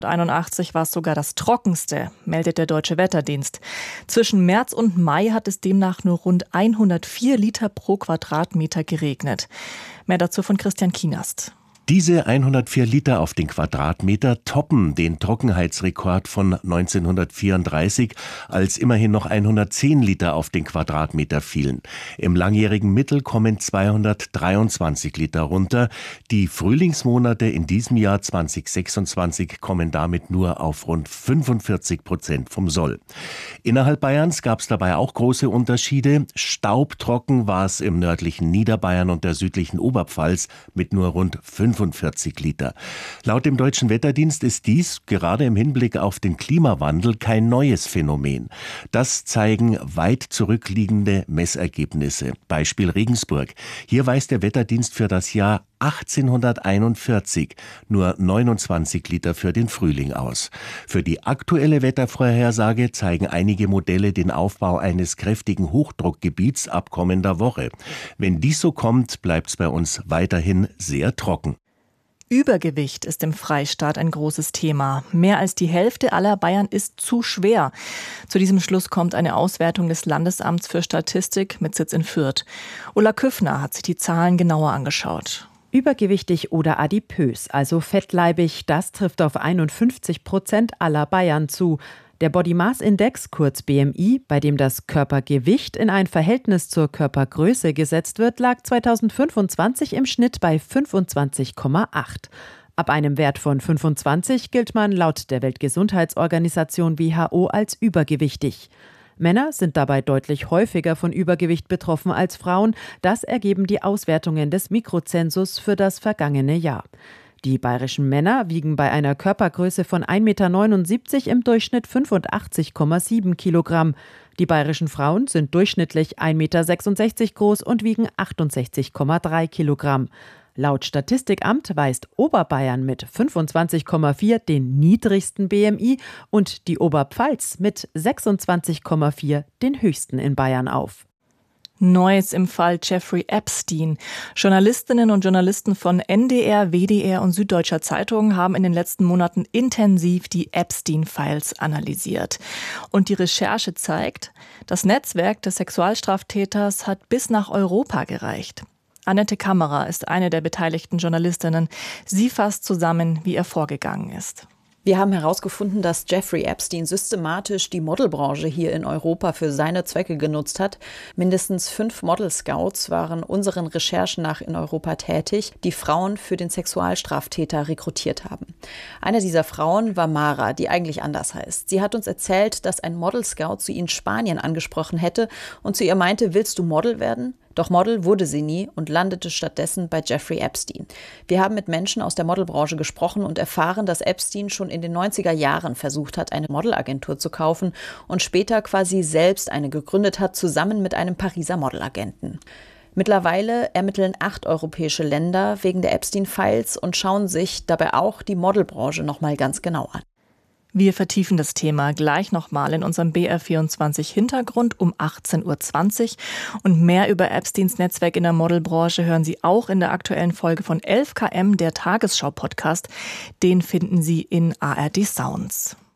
1981 war es sogar das trockenste, meldet der Deutsche Wetterdienst. Zwischen März und Mai hat es demnach nur rund 104 Liter pro Quadratmeter geregnet. Mehr dazu von Christian Kienast. Diese 104 Liter auf den Quadratmeter toppen den Trockenheitsrekord von 1934, als immerhin noch 110 Liter auf den Quadratmeter fielen. Im langjährigen Mittel kommen 223 Liter runter. Die Frühlingsmonate in diesem Jahr 2026 kommen damit nur auf rund 45% vom Soll. Innerhalb Bayerns gab es dabei auch große Unterschiede. Staubtrocken war es im nördlichen Niederbayern und der südlichen Oberpfalz mit nur rund 45 Liter. Laut dem Deutschen Wetterdienst ist dies gerade im Hinblick auf den Klimawandel kein neues Phänomen. Das zeigen weit zurückliegende Messergebnisse. Beispiel Regensburg. Hier weist der Wetterdienst für das Jahr 1841 nur 29 Liter für den Frühling aus. Für die aktuelle Wettervorhersage zeigen einige Modelle den Aufbau eines kräftigen Hochdruckgebiets ab kommender Woche. Wenn dies so kommt, bleibt es bei uns weiterhin sehr trocken. Übergewicht ist im Freistaat ein großes Thema. Mehr als die Hälfte aller Bayern ist zu schwer. Zu diesem Schluss kommt eine Auswertung des Landesamts für Statistik mit Sitz in Fürth. Ulla Küffner hat sich die Zahlen genauer angeschaut. Übergewichtig oder adipös, also fettleibig, das trifft auf 51% aller Bayern zu. Der Body Mass Index, kurz BMI, bei dem das Körpergewicht in ein Verhältnis zur Körpergröße gesetzt wird, lag 2025 im Schnitt bei 25,8. Ab einem Wert von 25 gilt man laut der Weltgesundheitsorganisation WHO als übergewichtig. Männer sind dabei deutlich häufiger von Übergewicht betroffen als Frauen. Das ergeben die Auswertungen des Mikrozensus für das vergangene Jahr. Die bayerischen Männer wiegen bei einer Körpergröße von 1,79 Meter im Durchschnitt 85,7 Kilogramm. Die bayerischen Frauen sind durchschnittlich 1,66 Meter groß und wiegen 68,3 Kilogramm. Laut Statistikamt weist Oberbayern mit 25,4 den niedrigsten BMI und die Oberpfalz mit 26,4 den höchsten in Bayern auf. Neues im Fall Jeffrey Epstein. Journalistinnen und Journalisten von NDR, WDR und Süddeutscher Zeitung haben in den letzten Monaten intensiv die Epstein-Files analysiert. Und die Recherche zeigt, das Netzwerk des Sexualstraftäters hat bis nach Europa gereicht. Annette Kammerer ist eine der beteiligten Journalistinnen. Sie fasst zusammen, wie er vorgegangen ist. Wir haben herausgefunden, dass Jeffrey Epstein systematisch die Modelbranche hier in Europa für seine Zwecke genutzt hat. Mindestens 5 Model-Scouts waren unseren Recherchen nach in Europa tätig, die Frauen für den Sexualstraftäter rekrutiert haben. Eine dieser Frauen war Mara, die eigentlich anders heißt. Sie hat uns erzählt, dass ein Model-Scout sie in Spanien angesprochen hätte und zu ihr meinte, willst du Model werden? Doch Model wurde sie nie und landete stattdessen bei Jeffrey Epstein. Wir haben mit Menschen aus der Modelbranche gesprochen und erfahren, dass Epstein schon in den 90er Jahren versucht hat, eine Modelagentur zu kaufen und später quasi selbst eine gegründet hat, zusammen mit einem Pariser Modelagenten. Mittlerweile ermitteln 8 europäische Länder wegen der Epstein-Files und schauen sich dabei auch die Modelbranche nochmal ganz genau an. Wir vertiefen das Thema gleich nochmal in unserem BR24 Hintergrund um 18.20 Uhr. Und mehr über Epsteins Netzwerk in der Modelbranche hören Sie auch in der aktuellen Folge von 11 km, der Tagesschau-Podcast. Den finden Sie in ARD Sounds.